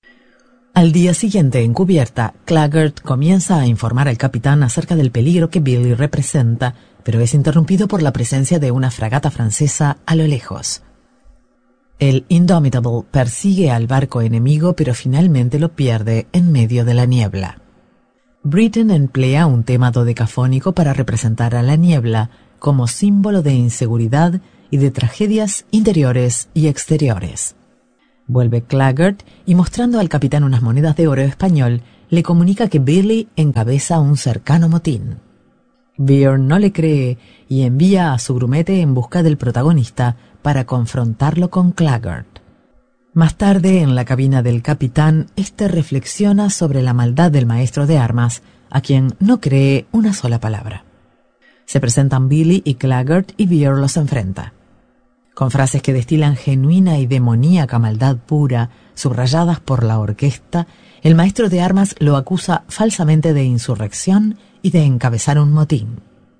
Al día siguiente, en cubierta, Claggart comienza a informar al capitán acerca del peligro que Billy representa, pero es interrumpido por la presencia de una fragata francesa a lo lejos. El Indomitable persigue al barco enemigo, pero finalmente lo pierde en medio de la niebla. Britten emplea un tema dodecafónico para representar a la niebla como símbolo de inseguridad y de tragedias interiores y exteriores. Vuelve Claggart y, mostrando al capitán unas monedas de oro español, le comunica que Billy encabeza un cercano motín. Beer no le cree y envía a su grumete en busca del protagonista para confrontarlo con Claggart. Más tarde, en la cabina del capitán, este reflexiona sobre la maldad del maestro de armas, a quien no cree una sola palabra. Se presentan Billy y Claggart y Beer los enfrenta. Con frases que destilan genuina y demoníaca maldad pura, subrayadas por la orquesta, el maestro de armas lo acusa falsamente de insurrección y de encabezar un motín.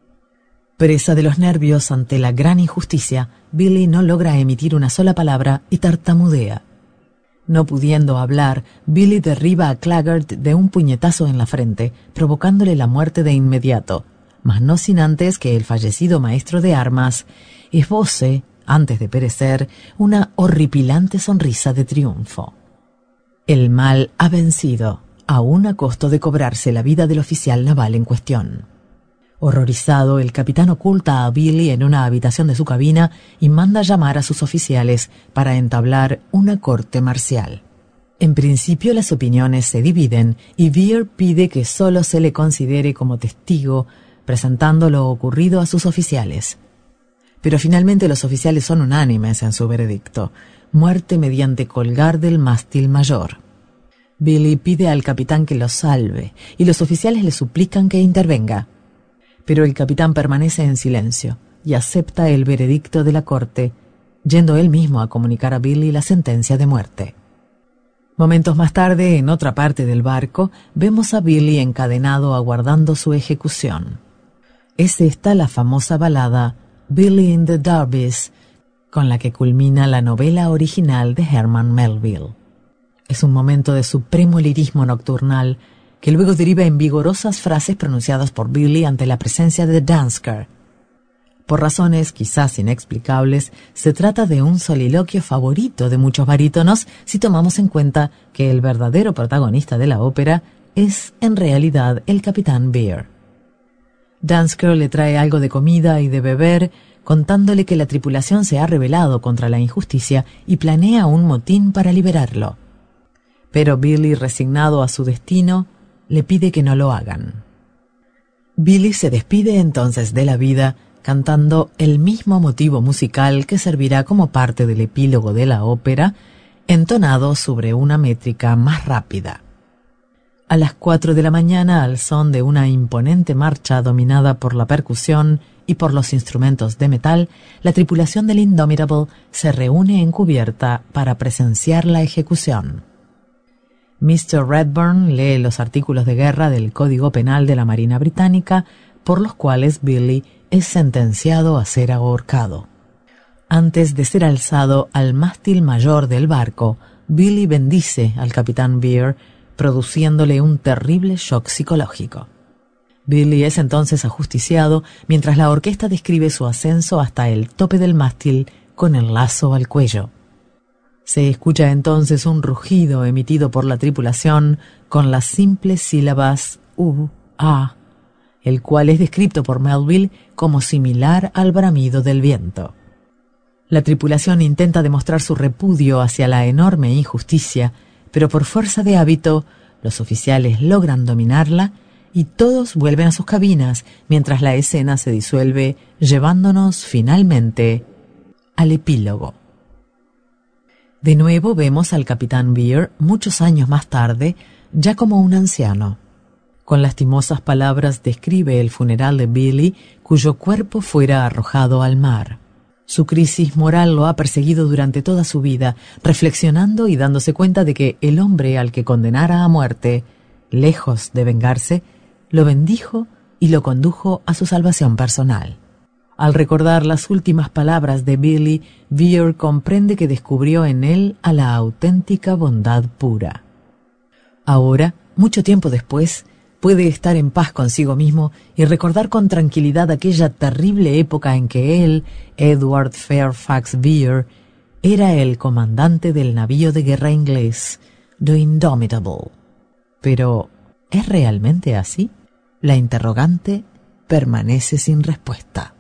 Presa de los nervios ante la gran injusticia, Billy no logra emitir una sola palabra y tartamudea. No pudiendo hablar, Billy derriba a Claggart de un puñetazo en la frente, provocándole la muerte de inmediato, mas no sin antes que el fallecido maestro de armas esboce, antes de perecer, una horripilante sonrisa de triunfo. El mal ha vencido, aún a costo de cobrarse la vida del oficial naval en cuestión. Horrorizado, el capitán oculta a Billy en una habitación de su cabina y manda llamar a sus oficiales para entablar una corte marcial. En principio las opiniones se dividen y Beer pide que solo se le considere como testigo, presentando lo ocurrido a sus oficiales. Pero finalmente los oficiales son unánimes en su veredicto: muerte mediante colgar del mástil mayor. Billy pide al capitán que lo salve y los oficiales le suplican que intervenga. Pero el capitán permanece en silencio y acepta el veredicto de la corte, yendo él mismo a comunicar a Billy la sentencia de muerte. Momentos más tarde, en otra parte del barco, vemos a Billy encadenado aguardando su ejecución. Es esta la famosa balada Billy in the Darbies, con la que culmina la novela original de Herman Melville. Es un momento de supremo lirismo nocturnal que luego deriva en vigorosas frases pronunciadas por Billy ante la presencia de Dansker. Por razones quizás inexplicables, se trata de un soliloquio favorito de muchos barítonos si tomamos en cuenta que el verdadero protagonista de la ópera es en realidad el capitán Beer. Dansker le trae algo de comida y de beber, contándole que la tripulación se ha rebelado contra la injusticia y planea un motín para liberarlo. Pero Billy, resignado a su destino, le pide que no lo hagan. Billy se despide entonces de la vida cantando el mismo motivo musical que servirá como parte del epílogo de la ópera, entonado sobre una métrica más rápida. A las 4 de la mañana, al son de una imponente marcha dominada por la percusión y por los instrumentos de metal, la tripulación del Indomitable se reúne en cubierta para presenciar la ejecución. Mr. Redburn lee los artículos de guerra del Código Penal de la Marina Británica, por los cuales Billy es sentenciado a ser ahorcado. Antes de ser alzado al mástil mayor del barco, Billy bendice al capitán Beer, produciéndole un terrible shock psicológico. Billy es entonces ajusticiado, mientras la orquesta describe su ascenso hasta el tope del mástil con el lazo al cuello. Se escucha entonces un rugido emitido por la tripulación con las simples sílabas U, A, el cual es descrito por Melville como similar al bramido del viento. La tripulación intenta demostrar su repudio hacia la enorme injusticia, pero por fuerza de hábito, los oficiales logran dominarla y todos vuelven a sus cabinas mientras la escena se disuelve, llevándonos finalmente al epílogo. De nuevo vemos al capitán Beer muchos años más tarde, ya como un anciano. Con lastimosas palabras describe el funeral de Billy, cuyo cuerpo fuera arrojado al mar. Su crisis moral lo ha perseguido durante toda su vida, reflexionando y dándose cuenta de que el hombre al que condenara a muerte, lejos de vengarse, lo bendijo y lo condujo a su salvación personal. Al recordar las últimas palabras de Billy, Beer comprende que descubrió en él a la auténtica bondad pura. Ahora, mucho tiempo después, puede estar en paz consigo mismo y recordar con tranquilidad aquella terrible época en que él, Edward Fairfax Vere, era el comandante del navío de guerra inglés, The Indomitable. Pero, ¿es realmente así? La interrogante permanece sin respuesta.